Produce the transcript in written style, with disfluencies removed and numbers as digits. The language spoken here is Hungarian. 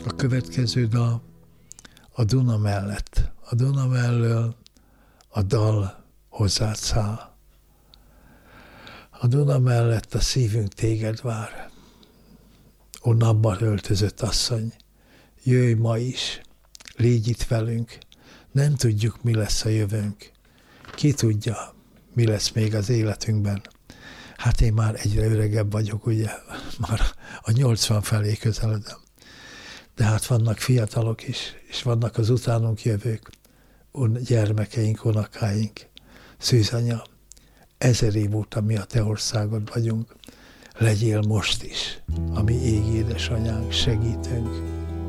A következő dal a Duna mellett. A Duna mellől a dal hozzád száll. A Duna mellett a szívünk téged vár. Ó, napban öltözött asszony, jöjj ma is, légy itt velünk, nem tudjuk, mi lesz a jövőnk. Ki tudja, mi lesz még az életünkben. Hát én már egyre öregebb vagyok, ugye, már a 80 felé közeledem. De hát vannak fiatalok is, és vannak az utánunk jövők, gyermekeink, unokáink. Szűzanya, 1000 év óta mi a te országod vagyunk, legyél most is, a mi égi édesanyánk, segítünk.